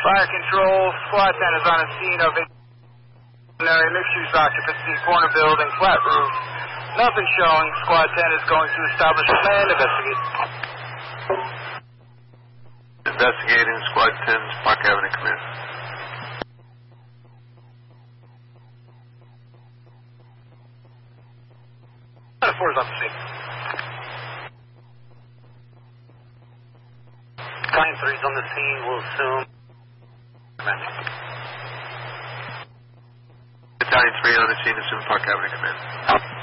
Fire control, squad 10 is on a scene of mixed-use occupancy, corner building, flat roof. Nothing showing. Squad 10 is going to establish a plan, investigate. Investigating Squad 10's Park Avenue command. Squad 4 is on the scene. Client 3 is on the scene, we'll assume. Battalion 3 on the scene, assume Park Avenue command.